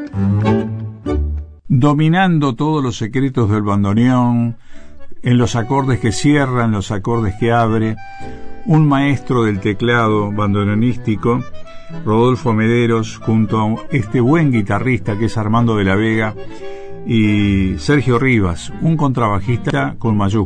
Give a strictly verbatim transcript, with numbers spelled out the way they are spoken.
Dominando todos los secretos del bandoneón, en los acordes que cierran, los acordes que abre, un maestro del teclado bandoneonístico, Rodolfo Mederos, junto a este buen guitarrista que es Armando de la Vega, y Sergio Rivas, un contrabajista con mayúsculas.